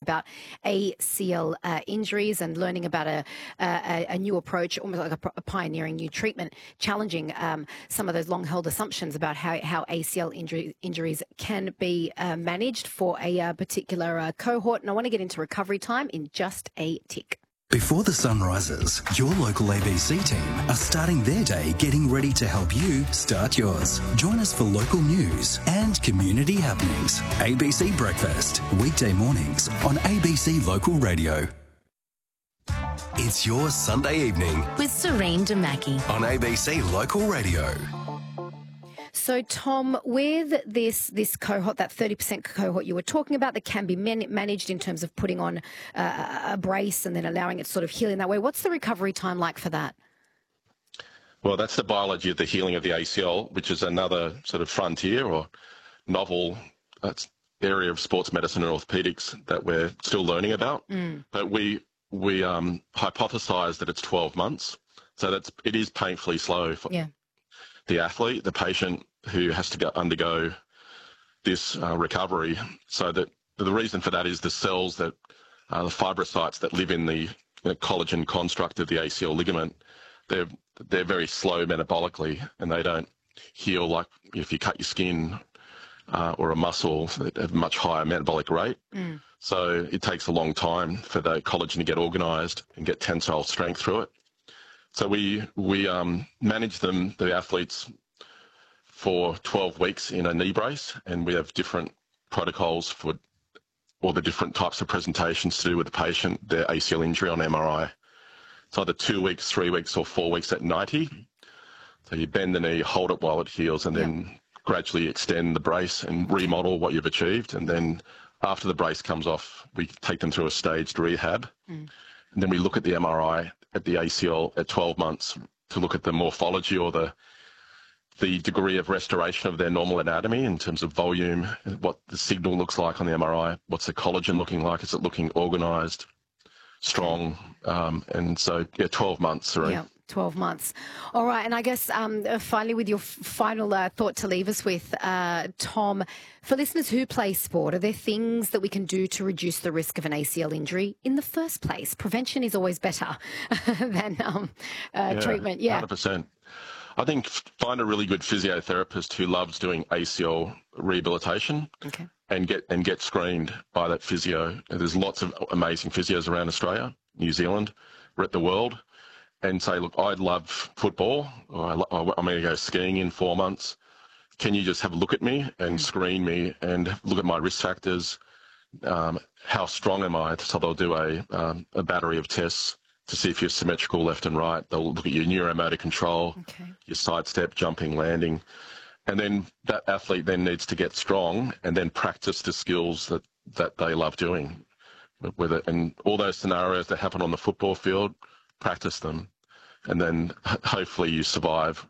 about ACL injuries and learning about a new approach, almost like a pioneering new treatment, challenging some of those long-held assumptions about how ACL injuries can be managed for a particular cohort. And I want to get into recovery time in just a tick. Before the sun rises, your local ABC team are starting their day getting ready to help you start yours. Join us for local news and community happenings. ABC Breakfast, weekday mornings on ABC Local Radio. It's your Sunday evening with Serene Damaki on ABC Local Radio. So, Tom, with this cohort, that 30% cohort you were talking about that can be managed in terms of putting on a brace and then allowing it sort of heal in that way, what's the recovery time like for that? Well, that's the biology of the healing of the ACL, which is another sort of frontier or novel area of sports medicine and orthopedics that we're still learning about. But we hypothesize that it's 12 months. So it is painfully slow for the athlete, the patient who has to undergo this recovery. So that the reason for that is the cells that, the fibrocytes that live in the collagen construct of the ACL ligament, they're very slow metabolically and they don't heal like if you cut your skin or a muscle at a much higher metabolic rate. So it takes a long time for the collagen to get organised and get tensile strength through it. So we manage the athletes for 12 weeks in a knee brace, and we have different protocols for all the different types of presentations to do with the patient, their ACL injury on MRI. It's either 2 weeks, 3 weeks, or 4 weeks at 90. So you bend the knee, hold it while it heals, and then gradually extend the brace and remodel what you've achieved. And then after the brace comes off, we take them through a staged rehab. And then we look at the MRI at the ACL at 12 months to look at the morphology or the degree of restoration of their normal anatomy in terms of volume, what the signal looks like on the MRI, what's the collagen looking like, is it looking organised, strong, and so 12 months. Yeah, 12 months. All right, and I guess finally with your final thought to leave us with, Tom, for listeners who play sport, are there things that we can do to reduce the risk of an ACL injury in the first place? Prevention is always better than treatment. 100%. I think find a really good physiotherapist who loves doing ACL rehabilitation and get screened by that physio. There's lots of amazing physios around Australia, New Zealand, at the world, and say, look, I love football, or I'm going to go skiing in 4 months. Can you just have a look at me and screen me and look at my risk factors? How strong am I? So they'll do a battery of tests to see if you're symmetrical left and right. They'll look at your neuromotor control, your sidestep, jumping, landing. And then that athlete then needs to get strong and then practice the skills that they love doing. And all those scenarios that happen on the football field, practice them. And then hopefully you survive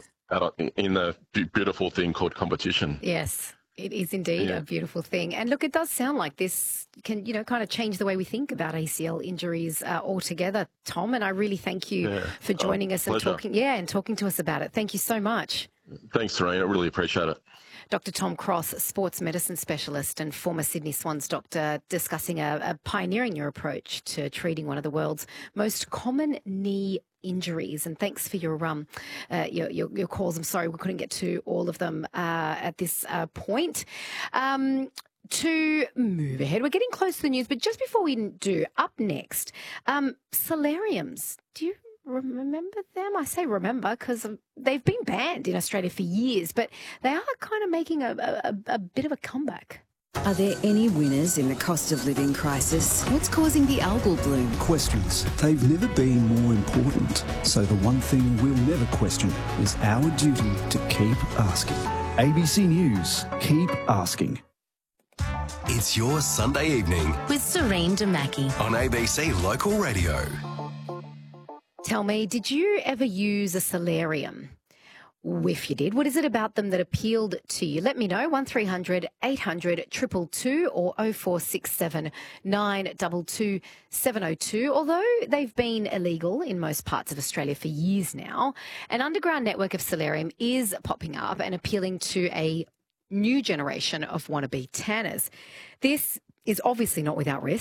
in the beautiful thing called competition. Yes. It is indeed a beautiful thing. And look, it does sound like this can, kind of change the way we think about ACL injuries altogether, Tom. And I really thank you for joining us and talking to us about it. Thank you so much. Thanks, Serena. I really appreciate it. Dr. Tom Cross, sports medicine specialist and former Sydney Swans doctor, discussing a pioneering new approach to treating one of the world's most common knee injuries. And thanks for your calls. I'm sorry we couldn't get to all of them at this point. To move ahead, we're getting close to the news, but just before we do, up next, solariums. Do you remember them? I say remember because they've been banned in Australia for years, but they are kind of making a bit of a comeback. Are there any winners in the cost of living crisis? What's causing the algal bloom? Questions. They've never been more important. So the one thing we'll never question is our duty to keep asking. ABC News. Keep asking. It's your Sunday evening with Serene Damaki on ABC Local Radio. Tell me, did you ever use a solarium? If you did, what is it about them that appealed to you? Let me know, 1300 800 222 or 0467 922 702. Although they've been illegal in most parts of Australia for years now, an underground network of solarium is popping up and appealing to a new generation of wannabe tanners. This is obviously not without risk.